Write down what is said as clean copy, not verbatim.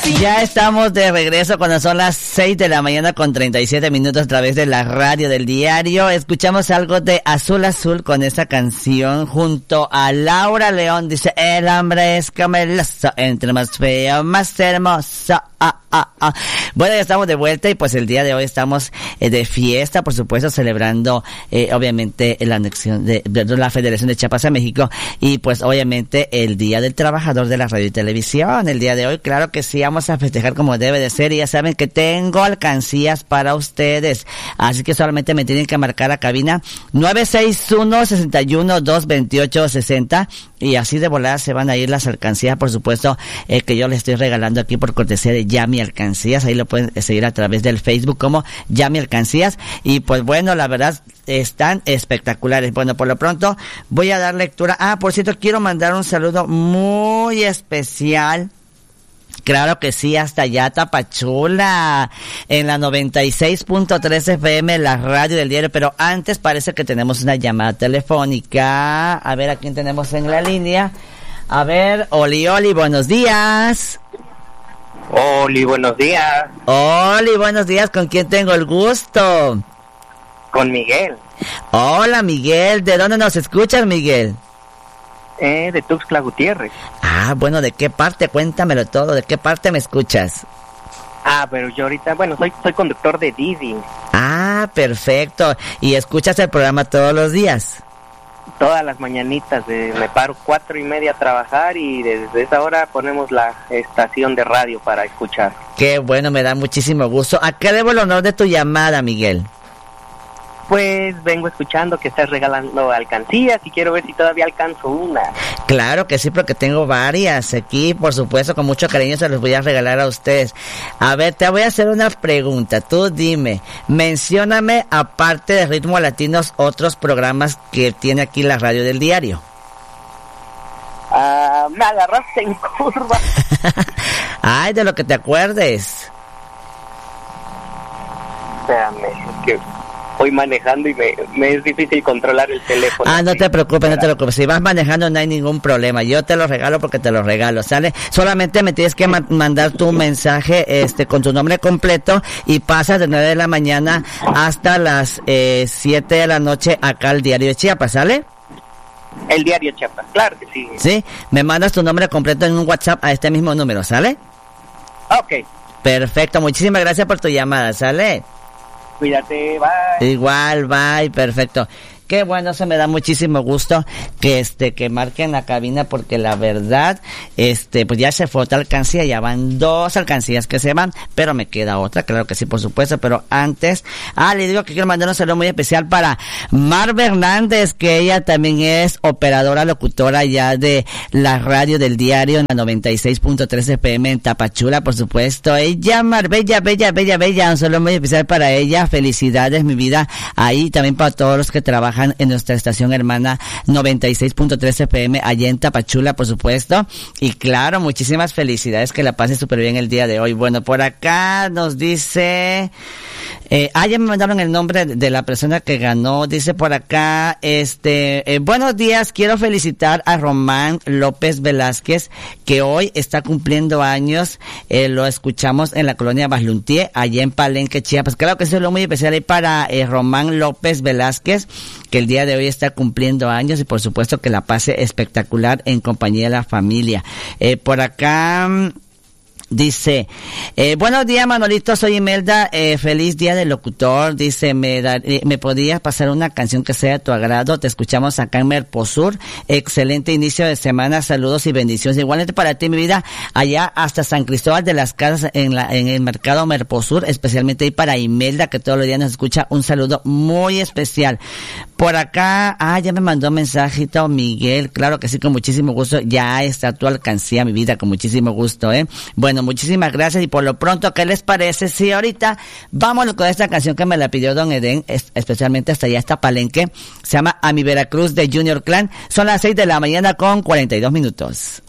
Ya estamos de regreso cuando son las 6 de la mañana con 37 minutos a través de la radio del diario. Escuchamos algo de Azul Azul con esa canción junto a Laura León. Dice, el hombre es como el oso, entre más feo, más hermoso. Bueno, ya estamos de vuelta y pues el día de hoy estamos de fiesta, por supuesto, celebrando obviamente la anexión de la Federación de Chiapas a México y pues obviamente el Día del Trabajador de la Radio y Televisión. El día de hoy, claro que sí, vamos a festejar como debe de ser y ya saben que tengo alcancías para ustedes, así que solamente me tienen que marcar a cabina 961-61-228-60 y así de volada se van a ir las alcancías, por supuesto, que yo les estoy regalando aquí por cortesía de Yami Alcancías. Ahí lo pueden seguir a través del Facebook como Yami Alcancías y pues bueno, la verdad están espectaculares. Bueno, por lo pronto voy a dar lectura. Por cierto, quiero mandar un saludo muy especial. Claro que sí, hasta allá Tapachula, en la 96.3 FM, la radio del diario, pero antes parece que tenemos una llamada telefónica. A ver, ¿a quién tenemos en la línea? A ver, Oli, buenos días. Oli, buenos días. Oli, buenos días, ¿con quién tengo el gusto? Con Miguel. Hola, Miguel, ¿de dónde nos escuchas, Miguel? De Tuxtla Gutiérrez. Bueno, ¿de qué parte? Cuéntamelo todo, ¿de qué parte me escuchas? Pero yo ahorita, soy conductor de Didi. Perfecto. ¿Y escuchas el programa todos los días? Todas las mañanitas, me paro 4:30 a trabajar y desde esa hora ponemos la estación de radio para escuchar. Qué bueno, me da muchísimo gusto. ¿A qué debo el honor de tu llamada, Miguel? Pues vengo escuchando que estás regalando alcancías y quiero ver si todavía alcanzo una. Claro que sí, porque tengo varias aquí, por supuesto, con mucho cariño se los voy a regalar a ustedes. A ver, te voy a hacer una pregunta, tú dime, mencióname, aparte de Ritmo Latinos, otros programas que tiene aquí la radio del diario. Me agarraste en curva. Ay, de lo que te acuerdes. Espérame, que voy manejando y me es difícil controlar el teléfono. No te preocupes, no te preocupes. Si vas manejando no hay ningún problema. Yo te lo regalo porque te lo regalo, ¿sale? Solamente me tienes que mandar tu mensaje con tu nombre completo y pasas de 9 de la mañana hasta las 7 de la noche acá al Diario de Chiapas, ¿sale? El Diario Chiapas, claro que sí. Sí, me mandas tu nombre completo en un WhatsApp a este mismo número, ¿sale? Ok. Perfecto, muchísimas gracias por tu llamada, ¿sale? Cuídate, bye. Igual, bye, perfecto. Qué bueno, se me da muchísimo gusto que marquen la cabina porque la verdad, pues ya se fue otra alcancía, ya van 2 alcancías que se van, pero me queda otra, claro que sí, por supuesto, pero antes, le digo que quiero mandar un saludo muy especial para Marva Hernández, que ella también es operadora, locutora ya de la radio del diario en la 96.3 FM en Tapachula, por supuesto. Ella, bella, un saludo muy especial para ella, felicidades, mi vida, ahí también para todos los que trabajan en nuestra estación hermana 96.3 FM allá en Tapachula, por supuesto, y claro, muchísimas felicidades, que la pase súper bien el día de hoy. Bueno, por acá nos dice, ya me mandaron el nombre de la persona que ganó, dice por acá, buenos días, quiero felicitar a Román López Velázquez, que hoy está cumpliendo años, lo escuchamos en la colonia Basluntier, allá en Palenque, Chiapas. Claro que eso es lo muy especial ahí para Román López Velázquez, que el día de hoy está cumpliendo años y por supuesto que la pase espectacular en compañía de la familia. Por acá dice, buenos días Manolito, soy Imelda, feliz día del locutor, dice, me podías pasar una canción que sea de tu agrado, te escuchamos acá en Merposur, excelente inicio de semana, saludos y bendiciones, igualmente para ti mi vida, allá hasta San Cristóbal de las Casas en el mercado Merposur, especialmente ahí para Imelda, que todos los días nos escucha, un saludo muy especial. Por acá, ya me mandó un mensajito Miguel, claro que sí, con muchísimo gusto, ya está tu alcancía mi vida, con muchísimo gusto, Bueno, muchísimas gracias y por lo pronto, ¿qué les parece? Sí, ahorita vámonos con esta canción que me la pidió Don Edén, especialmente hasta allá, hasta Palenque, se llama A mi Veracruz de Junior Clan, son las 6 de la mañana con 42 minutos.